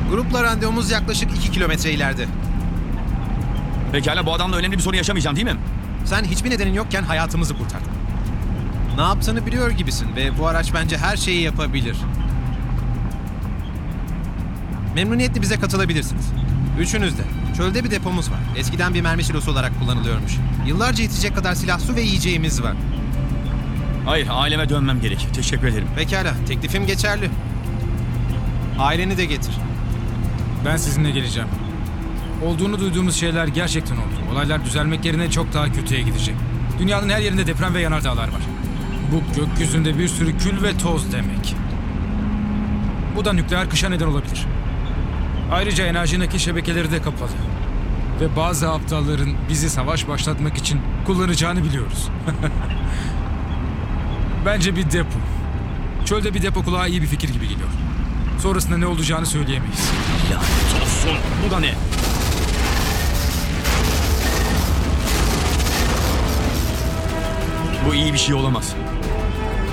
Grupla randevumuz yaklaşık 2 kilometre ileride. Pekala, bu adamla önemli bir sorun yaşamayacağım değil mi? Sen hiçbir nedenin yokken hayatımızı kurtardın. Ne yaptığını biliyor gibisin ve bu araç bence her şeyi yapabilir. Memnuniyetle bize katılabilirsiniz. Üçünüz de. Çölde bir depomuz var. Eskiden bir mermi silosu olarak kullanılıyormuş. Yıllarca yetecek kadar silah, su ve yiyeceğimiz var. Hayır, aileme dönmem gerek. Teşekkür ederim. Pekala, teklifim geçerli. Aileni de getir. Ben sizinle geleceğim. Olduğunu duyduğumuz şeyler gerçekten oldu. Olaylar düzelmek yerine çok daha kötüye gidecek. Dünyanın her yerinde deprem ve yanardağlar var. Bu gökyüzünde bir sürü kül ve toz demek. Bu da nükleer kışa neden olabilir. Ayrıca enerji nakil şebekeleri de kapalı. Ve bazı aptalların bizi savaş başlatmak için kullanacağını biliyoruz. Bence bir depo. Çölde bir depo kulağa iyi bir fikir gibi geliyor. Sonrasında ne olacağını söyleyemeyiz. Lanet olsun. Bu da ne? Bu iyi bir şey olamaz.